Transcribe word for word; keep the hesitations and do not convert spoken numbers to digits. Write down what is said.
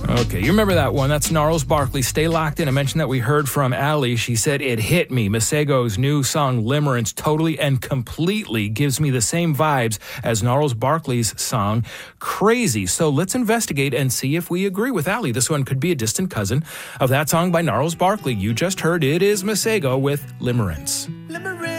Okay, you remember that one. That's Gnarls Barkley. Stay locked in. I mentioned that we heard from Ali. She said, it hit me. Masego's new song, Limerence, totally and completely gives me the same vibes as Gnarls Barkley's song, Crazy. So let's investigate and see if we agree with Ali. This one could be a distant cousin of that song by Gnarls Barkley. You just heard it is Masego with Limerence. Limerence.